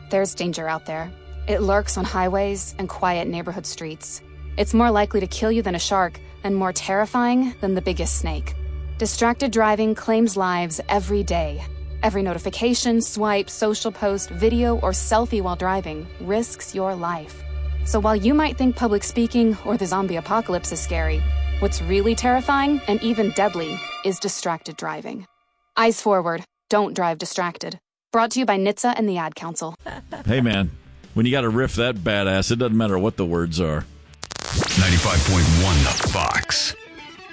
There's danger out there. It lurks on highways and quiet neighborhood streets. It's more likely to kill you than a shark, and more terrifying than the biggest snake. Distracted driving claims lives every day. Every notification, swipe, social post, video, or selfie while driving risks your life. So while you might think public speaking or the zombie apocalypse is scary, what's really terrifying and even deadly is distracted driving. Eyes forward. Don't drive distracted. Brought to you by NHTSA and the Ad Council. Hey, man, when you got a riff that badass, it doesn't matter what the words are. 95.1 The Fox.